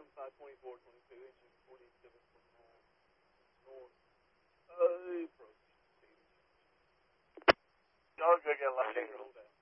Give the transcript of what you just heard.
22 inches, 47.9 north. Proceed. Y'all go get a Take left. her hold out.